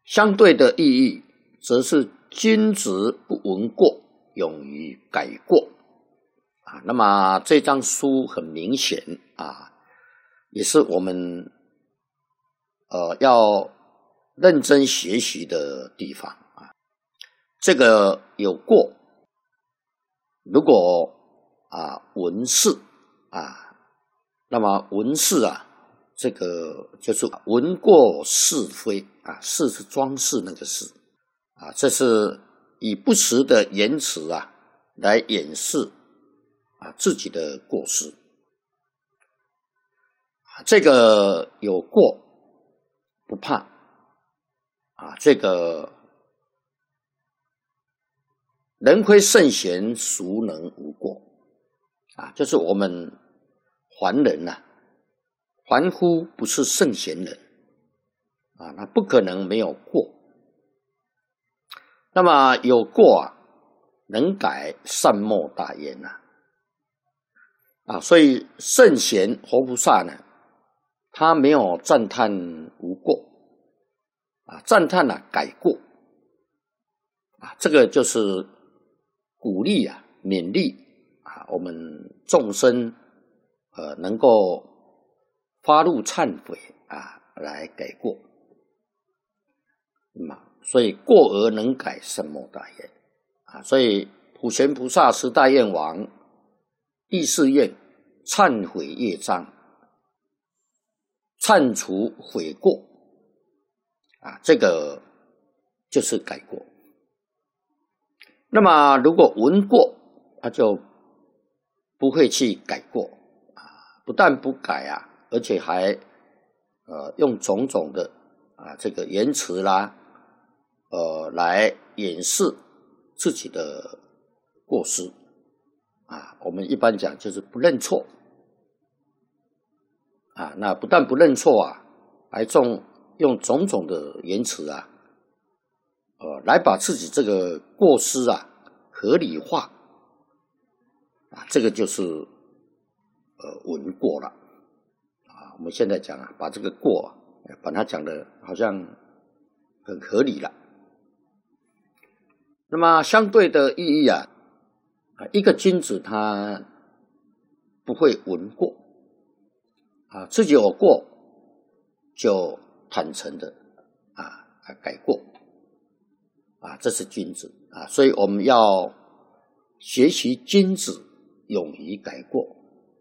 相对的意义则是君子不闻过，勇于改过那么这张书很明显也是我们要认真学习的地方这个有过，如果闻是那么闻是这个就是闻过是非是是装饰那个是这是以不实的言辞来掩饰自己的过失这个有过不怕这个人非圣贤，孰能无过就是我们凡人凡夫不是圣贤人那不可能没有过。那么有过能改善莫大焉所以圣贤活菩萨呢，他没有赞叹无过赞叹改过这个就是鼓励勉励我们众生能够发怒忏悔来改过所以过而能改善莫大焉所以普贤菩萨十大愿王第四愿忏悔业障，忏除悔过这个就是改过。那么如果闻过，他就不会去改过不但不改而且还用种种的这个言辞啦来掩饰自己的过失我们一般讲就是不认错那不但不认错还用种种的言辞来把自己这个过失合理化这个就是闻过了我们现在讲把这个过把它讲的好像很合理了。那么相对的意义一个君子他不会闻过自己有过就坦诚的改过这是君子所以我们要学习君子勇于改过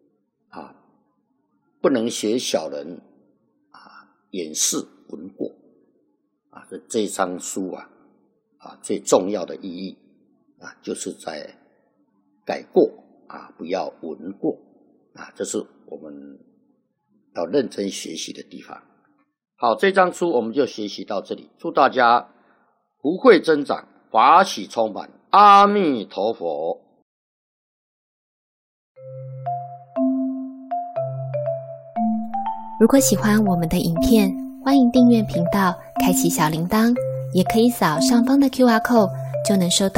不能学小人掩饰闻过这张书最重要的意义就是在改过不要闻过这是我们要认真学习的地方。好，这张书我们就学习到这里，祝大家福慧增长，法喜充满，阿弥陀佛。 如果喜欢我们的影片，欢迎订阅频道，开启小铃铛，也可以扫上方的 QR code，就能收到